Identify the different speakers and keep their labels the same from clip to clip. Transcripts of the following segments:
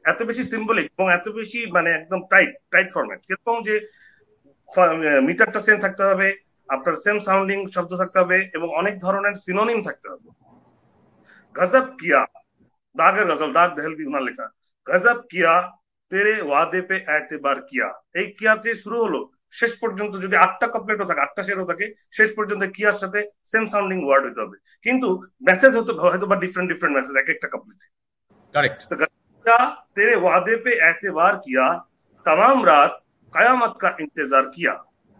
Speaker 1: এত বেশি সিম্বলিক এবং এত বেশি মানে একদম টাইট ফরম্যাট, কিরকম যে মিটারটা সেম থাকতে হবে, আপনার সেম সাউন্ডিং শব্দ থাকতে হবে এবং অনেক ধরনের সিনোনিম থাকতে হবে। গজব কিয়া, দাগের গজল, দাগ দেহলভি ওনার লেখা, গজব কিয়া তেরে ওয়াদে পে এতেবার কিয়া। এই কিয়াতে শুরু হলো শেষ পর্যন্ত যদি 8টা কাপলেটও থাকে, 8টা শেরও থাকে, শেষ পর্যন্ত কিয়ার সাথে সেম সাউন্ডিং ওয়ার্ড হতে হবে, কিন্তু মেসেজ হয়তো বা ডিফারেন্ট ডিফারেন্ট মেসেজ এক একটা কাপলেটে।
Speaker 2: करेक्ट।
Speaker 1: तो गजब तेरे वादे पे एतबार किया, तमाम रात कयामत का इंतजार किया।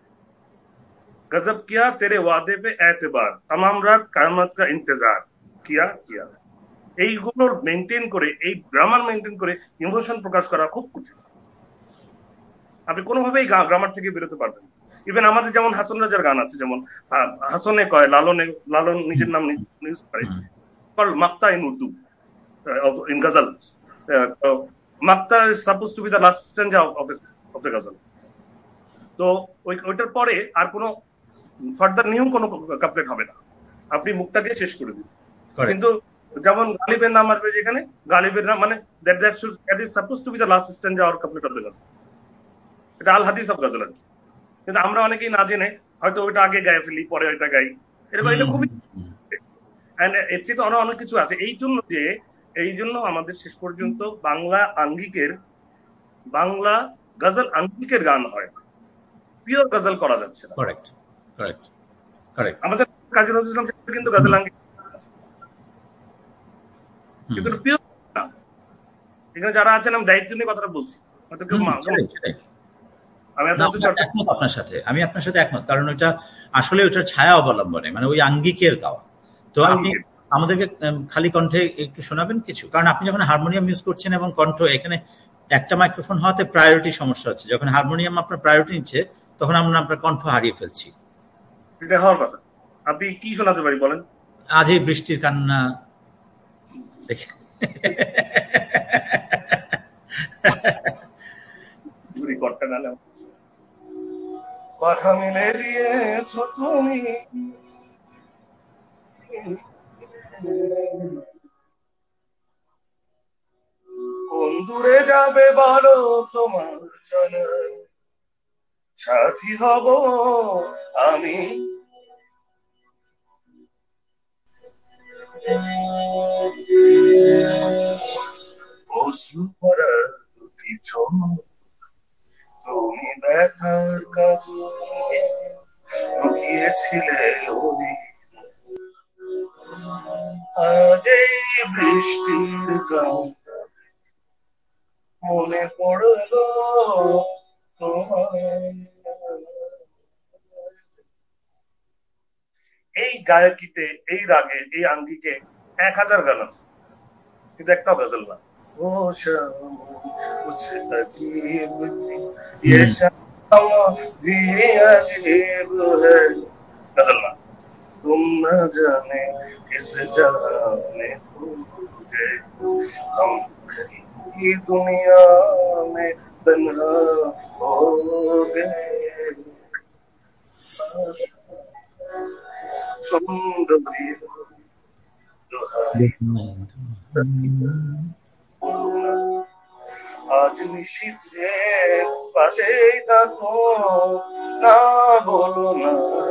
Speaker 1: गजब किया तेरे वादे पे एतबार, तमाम रात कयामत का इंतजार किया। এইগুলো মেনটেন করে, এই গ্রামার মেনটেন করে ইমোশন প্রকাশ করা খুব কঠিন। আপনি কোনোভাবেই গ্রামার থেকে বেরোতে পারবেন। ইভেন আমাদের যেমন হাসন রাজার গান আছে, যেমন হাসনে কয় লালন নিজের নাম ইউজ করে, মাক্তা in Urdu in ghazals. Makta is supposed to be the last stanza of the ghazal. তো ওইটার পরে আর কোনো ফার্দার নিউ কোনো কাপলেট হবে না, আপনি মুখটাকে শেষ করে দিন। কিন্তু যেমন গালিবের নাম আসবে যেখানে, গালিবের নাম মানে that is supposed to be the last stanza or couplet of the ghazal. এটা আল হাদিস অফ গজল আর কি। কিন্তু আমরা অনেকেই না জেনে হয়তো ওইটা আগে গায়ে ফেলি, পরে ওইটা গাই, এরকম। এটা খুবই এর চেয়ে তো অনেক কিছু আছে। এই জন্য আমাদের শেষ পর্যন্ত বাংলা গজল আঙ্গিকের গান হয়, পিওর গজল করা যাচ্ছে না। আমাদের কাজী নজরুল ইসলাম সাহেব কিন্তু গজল আঙ্গিক আছে, কিন্তু পিওর না। এখানে যারা আছেন, আমি দায়িত্ব নিয়ে কথাটা বলছি, হয়তো কেউ
Speaker 2: আমি আপনার সাথে একমত, কারণ ওইটা আসলে ওইটার ছায়া অবলম্বনে, মানে ওই আঙ্গিকের গাওয়া। তো আপনি আমাদেরকে খালি কণ্ঠে একটু শোনাবেন কিছু, কারণ আপনি যখন হারমোনিয়াম ইউজ করছেন এবং কণ্ঠ, এখানে একটা মাইক্রোফোন হওয়াতে প্রায়োরিটি সমস্যা হচ্ছে। যখন হারমোনিয়াম আপনার প্রায়োরিটি নিচ্ছে, তখন আমরা আপনার কণ্ঠ হারিয়ে ফেলছি।
Speaker 1: এটা হওয়ার কথা। আপনি কি শোনাতে পারি বলেন?
Speaker 2: আজ এই বৃষ্টির কান্না দেখে
Speaker 1: কথা মিলে দিয়েছ তুমি, কোন দূরে যাবে বলো তোমার জানা, সাথী হব আমি। অশ্রু ভরা দুটি চোখ, তুমি ব্যথার কাজলে লুকিয়েছিলে ওই, আজ এই বৃষ্টির গান মনে পড়লো তোমায়। এই গায়কিতে, এই রাগে, এই আঙ্গিকে 1000 গান আছে, কিন্তু একটাও গজল না। ও শাম কুছ अजीब थी ये शाम भी अजीब है, गजल ना। तुम न जाने किस जहां में खो गए, हम कहीं दुनिया में तन्हा हो गए। सुंदरी আজ নিশীথে পাশেই থাকো, না বলো না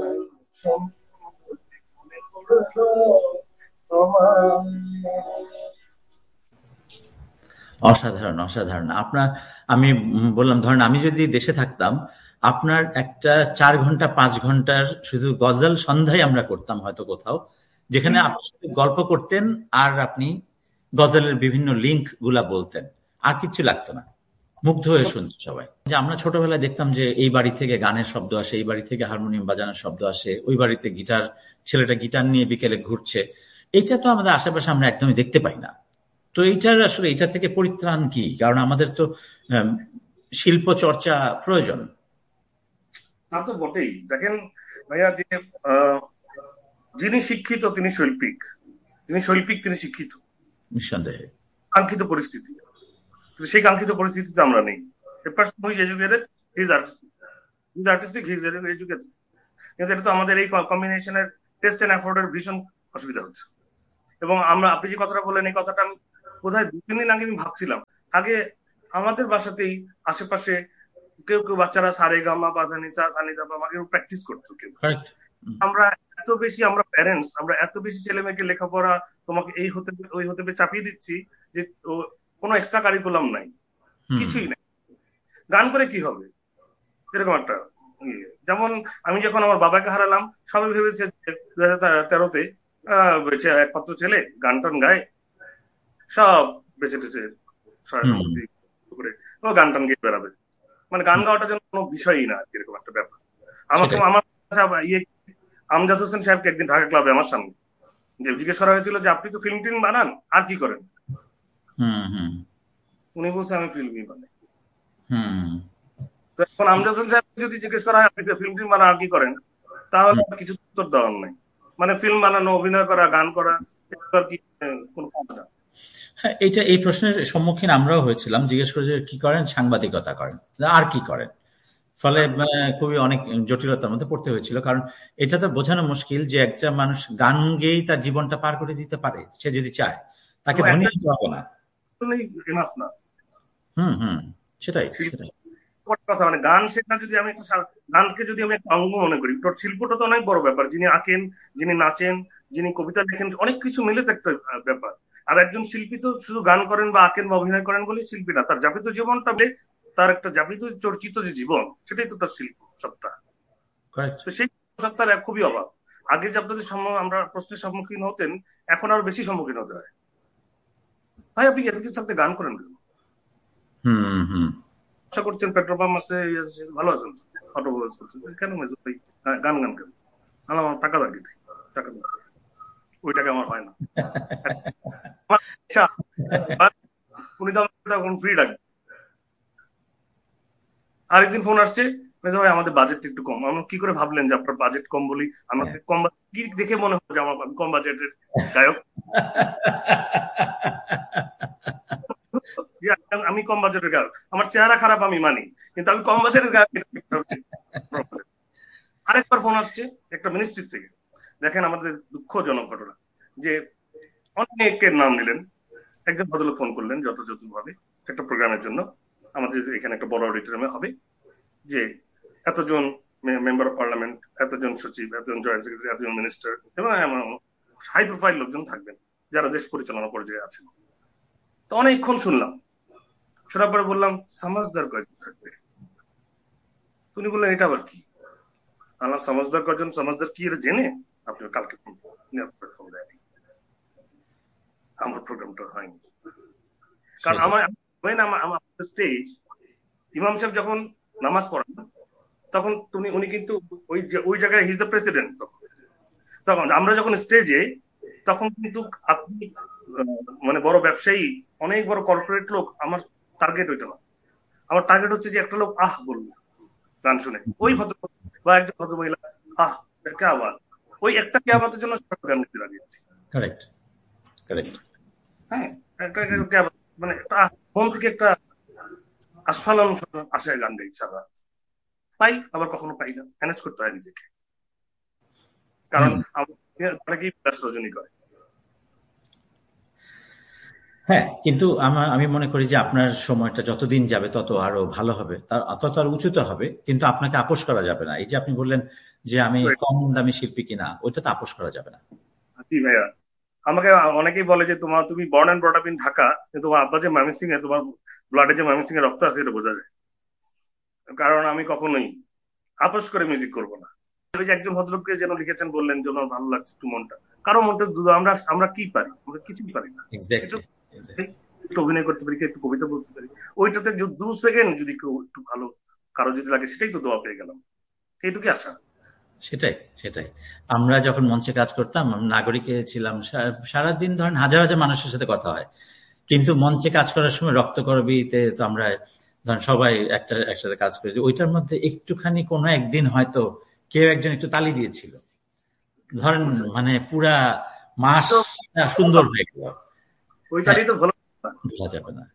Speaker 2: অসাধারণ অসাধারণ। আপনার, আমি বললাম, ধরেন আমি যদি দেশে থাকতাম, আপনার একটা 4 ঘন্টা 5 ঘন্টার শুধু গজল সন্ধ্যায় আমরা করতাম হয়তো কোথাও, যেখানে আপনার সাথে গল্প করতেন আর আপনি গজলের বিভিন্ন লিঙ্ক গুলা বলতেন, আর কিছু লাগতো না, মুগ্ধ হয়ে শুনত সবাই। যে আমরা ছোটবেলায় দেখতাম যে এই বাড়ি থেকে গানের শব্দ আসে, এই বাড়ি থেকে হারমোনিয়াম বাজানোর শব্দ আসে, ওই বাড়িতে ছেলেটা গিটার নিয়ে বিকেলে ঘুরছে। এইটা তো আমাদের আশেপাশে আমরা একদমই দেখতে পাই না। তো এইটার আসলে এটা থেকে পরিত্রাণ কি? কারণ আমাদের তো শিল্প চর্চা প্রয়োজন।
Speaker 1: তা তো বটেই। দেখেন ভাইয়া, যে যিনি শিক্ষিত তিনি শৈল্পিক, তিনি শিক্ষিত,
Speaker 2: নিঃসন্দেহে।
Speaker 1: কাঙ্ক্ষিত পরিস্থিতি, কিন্তু সেই কাঙ্ক্ষিত পরিস্থিতিতে আমরা নেই। A person who is educated, he is artistic. He is artistic, he is educated. কিন্তু এটা তো আমাদের এই কম্বিনেশনের টেস্ট এন্ড এফোর্টের ভীষণ অসুবিধা হচ্ছে। এবং আপনি যে কথাটা বললেন, এই কথাটা আমি বোধহয় 2-3 দিন আগে আমি ভাবছিলাম, আগে আমাদের বাসাতেই আশেপাশে কেউ কেউ বাচ্চারা সারে গামা পাধানিসা সানিদা আমাকে প্র্যাকটিস করতো কেউ। আমরা আমরা প্যারেন্টস আমরা এত বেশি ছেলে মেয়েকে লেখাপড়া তোমাকে এই হতে ওই হতে চাপিয়ে দিচ্ছি যে কোনো এক্সট্রা কারিকুলাম নাই, কিছুই নাই, গান করে কি হবে, এরকম একটা যেমন আমি যখন আমার বাবাকে হারালাম সবাই ভেবেছে 2013-তে একমাত্র ছেলে গান টান গায়, সব বেঁচে টেছে সম্পত্তি করে ও গান টান গিয়ে বেড়াবে, মানে গান গাওয়াটা যেন কোনো বিষয়ই না, এরকম একটা ব্যাপার। আমার আমজাদ হোসেন সাহেবকে একদিন ঢাকা ক্লাবে আমার সামনে যে জিজ্ঞেস করা হয়েছিল যে আপনি তো ফিল্ম টিম বানান আর কি করেন, উনি বলছে আমি ফিল্মই বানাই। তো এখন আমজাদ হোসেন সাহেবকে যদি জিজ্ঞেস করা হয় আপনি ফিল্ম টিম বানান আর কি করেন, তাহলে কিছু উত্তর দেওয়ার নাই, মানে ফিল্ম বানানো, অভিনয় করা, গান করা, কি কোনো কাজ না।
Speaker 2: হ্যাঁ, এই প্রশ্নের সম্মুখীন আমরাও হয়েছিলাম, জিজ্ঞেস করে যে কি করেন, সাংবাদিকতা করেন, আর কি করেন, ফলে খুবই অনেক জটিলতার মধ্যে পড়তে হয়েছিল। কারণ এটা তো বোঝানো মুশকিল যে একটা মানুষ গান গেয়েই তার জীবনটা পার করে দিতে পারে, সে যদি চায়, তাকে ধনী হতে হবে না। সেটাই
Speaker 1: কথা, মানে গান শেখা যদি আমি গানকে যদি আমি একটা অঙ্গ মনে করি, তোর শিল্পটা তো অনেক বড় ব্যাপার, যিনি আঁকেন, যিনি নাচেন, যিনি কবিতা লেখেন, অনেক কিছু মিলে তো একটা ব্যাপার। আর একজন শিল্পী তো শুধু গান করেন বা আঁকেন বা অভিনয় করেন বলে শিল্পী না, তার যাপিত জীবনটা তার একটা যাপিত চর্চিত যে জীবন, সেটাই তো তার শিল্প সত্তা। তো সেই সত্তার খুবই অভাব। আগে যে আপনাদের আমরা প্রশ্নের সম্মুখীন হতেন, এখন আরো বেশি সম্মুখীন হতে হয়। ভাই আপনি এত কিছু থাকতে গান করেন কেন? আশা করছেন পেট্রোল পাম্প আছে, ভালো আছেন, অটোমোবাইলস করছেন, কেন গান কেন? আমার টাকা লাগে, টাকা ওই টাকা আমার হয় না। উনি তো ফ্রি ডাকবেন। আরেকদিন ফোন আসছে, ভাই আমাদের বাজেট একটু কম। আমরা কি করে ভাবলেন যে আপনার বাজেট কম বলি? আমাকে কম কি দেখে মনে হয় যে আমি কম বাজেটের গায়ক? আমি কম বাজেটের গায়ক, আমার চেহারা খারাপ আমি মানি, কিন্তু আমি কম বাজেটের গায়ক। আরেকবার ফোন আসছে একটা মিনিস্ট্রি থেকে, দেখেন আমাদের দুঃখজনক ঘটনা যে অনেকের নাম নিলেন, একজন ভদ্রলোক ফোন করলেন যথাযথভাবে একটা প্রোগ্রামের জন্য, আমাদের এখানে একটা বড় অডিটোরিয়ামে হবে, যে এতজন মেম্বার অফ পার্লামেন্ট, এতজন সচিব, এতজন জয়েন্ট সেক্রেটারি, এতজন মিনিস্টার এবং হাই প্রোফাইল লোকজন থাকবেন যারা দেশ পরিচালনা পর্যায়ে আছেন। তো অনেকক্ষণ শুনলাম, শোনার পরে বললাম সমাজদার কয়জন থাকবে? উনি বললেন এটা আবার কি? আল্লাহ সমাজদার কয়জন, সমাজদার কি এটা জেনে আপনি কালকে ফোন দেয়নি, আমার প্রোগ্রামটা হয়নি। কারণ আমার স্টেজ ইমাম সাহেব যখন নামাজ পড়ান তখন উনি কিন্তু ওই জায়গায় হিজ দ্য প্রেসিডেন্ট। তখন আমরা যখন স্টেজে, তখন কিন্তু আপনি মানে বড় ব্যবসায়ী, অনেক বড় কর্পোরেট লোক, আমার টার্গেট ওইটা না। আমার টার্গেট হচ্ছে যে একটা লোক আহ বললো গান শুনে, ওই ভদ্র বা একজন ভদ্র মহিলা আহ কে আবার, ওই একটা কে আমাদের জন্য গান গাইতে রাজি আছি। হ্যাঁ, মানে মন থেকে একটা আস্ফালন আশায় গান গাই, সারা পাই আবার কখনো পাই না, ম্যানেজ করতে হয় নিজেকে। কারণ অনেকেই রজনী করে।
Speaker 2: হ্যাঁ, কিন্তু আমি মনে করি যে আপনার সময়টা যতদিন যাবে তত আরো ভালো হবে, তত আর উঁচুতে হবে, কিন্তু আপনাকে আপোষ করা যাবে না। এই যে আপনি বললেন যে আমি কম দামি শিল্পী কিনা, ওইটা তো আপোষ করা যাবে না।
Speaker 1: জি ভাইয়া, আমাকে অনেকেই বলে যে তুমি born and brought up in Dhaka, কিন্তু তোমার আব্বা যে ময়মনসিংহ এ, তোমার ব্লাডে যে ময়মনসিংহ রক্ত আছে এটা বোঝা যায়। কারণ আমি কখনোই আপোষ করে মিউজিক করবো না। একজন ভদ্রলোককে যেন লিখেছেন, বললেন যেন ভালো লাগছে একটু মনটা, কারো মনটা আমরা কি পারি? আমরা কিছুই পারি না। একটু অভিনয় করতে পারি, একটু কবিতা বলতে পারি, ওইটাতে 2 সেকেন্ড যদি একটু ভালো কারো যদি লাগে, সেটাই তো দোয়া পেয়ে গেলাম, এইটুকুই আশা।
Speaker 2: সেটাই আমরা যখন মঞ্চে কাজ করতাম, নাগরিকে ছিলাম, সারাদিন ধরেন হাজার হাজার মানুষের সাথে কথা হয়, কিন্তু মঞ্চে কাজ করার সময় রক্তকরবীতে তো আমরা ধরেন সবাই একসাথে কাজ করেছি, ওইটার মধ্যে একটুখানি কোনো একদিন হয়তো কেউ একজন একটু তালি দিয়েছিল, ধরেন মানে পুরা মাস সুন্দর হয়ে গেল,
Speaker 1: ওই তালি তো
Speaker 2: ভোলা যাবে না।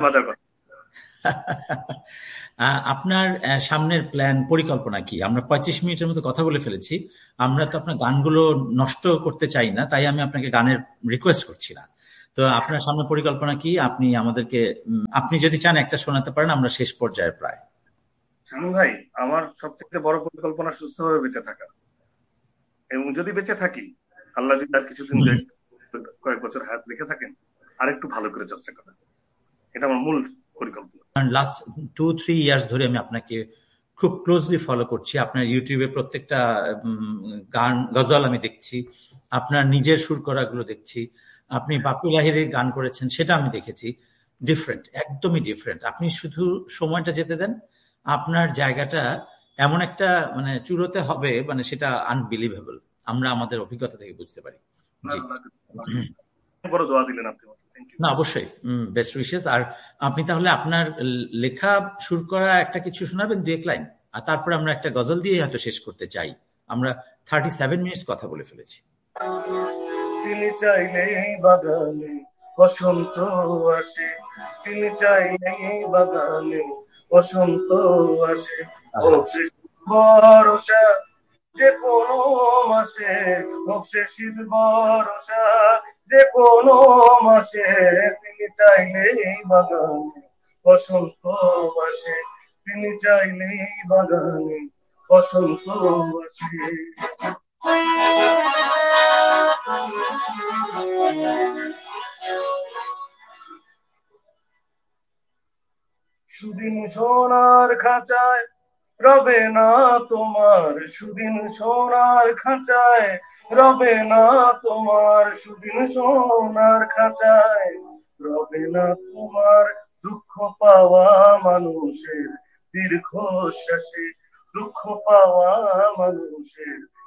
Speaker 2: আপনার সামনের প্ল্যান, পরিকল্পনা কি? আমরা 25 মিনিটের মতো কথা বলে ফেলেছি, আমরা তো আপনার গানগুলো নষ্ট করতে চাই না, তাই আমি আপনাকে গানের রিকোয়েস্ট করছি না। তো আপনার সামনে পরিকল্পনা কি? আপনি আমাদেরকে আপনি যদি চান একটা শোনাতে পারেন, আমরা শেষ পর্যায়ে প্রায়।
Speaker 1: শামীম ভাই, আমার সবচেয়ে বড় পরিকল্পনা সুস্থভাবে বেঁচে থাকা, এবং যদি বেঁচে থাকি, আল্লাহ যদি আর কিছুদিন কয়েক বছর হায়াত রেখে থাকেন, আর একটু ভালো করে চর্চা করা, এটা আমার মূল পরিকল্পনা।
Speaker 2: লাস্ট 2-3 ইয়ার্স ধরে আমি আপনাকে খুব ক্লোজলি ফলো করছি। আপনার ইউটিউবে প্রত্যেকটা গান গজল আমি দেখছি, আপনার নিজের সুর করা গুলো দেখছি, আপনি বাপি লাহিড়ীর গান করেছেন সেটা আমি দেখেছি। ডিফারেন্ট, একদমই ডিফারেন্ট। আপনি শুধু সময়টা যেতে দেন, আপনার জায়গাটা এমন একটা মানে চূড়োতে হবে, মানে সেটা আনবিলিভেবল। আমরা আমাদের অভিজ্ঞতা থেকে বুঝতে পারি। জি,
Speaker 1: বড় দোয়া দিলেন আপনি।
Speaker 2: না অবশ্যই বেস্ট উইশেস। আর আপনি তাহলে আপনার লেখা সুর করা একটা কিছু শোনাবেন, 2-1 লাইন, আর তারপরে আমরা একটা গজল দিয়ে হয়তো শেষ করতে চাই। আমরা 37 মিনিটস কথা বলে ফেলেছি।
Speaker 1: তিনি চাইলেই বাগানে বসন্ত আসে, তিনি চাইলেই বাগানে বসন্ত আসে, হোক সে বর্ষা যে কোনো মাসে, হোক সে শীত বর্ষা যে কোনো মাসে, তিনি চাইলেই বাগানে বসন্ত আসে, তিনি চাইলেই বাগানে বসন্ত আসে। সুদিন সোনার খাঁচায় রবে না তোমার, সুদিন সোনার খাঁচায় রবে না তোমার, সুদিন সোনার খাঁচায় রবে না তোমার, দুঃখ পাওয়া মানুষের দীর্ঘশ্বাসে, দুঃখ পাওয়া মানুষের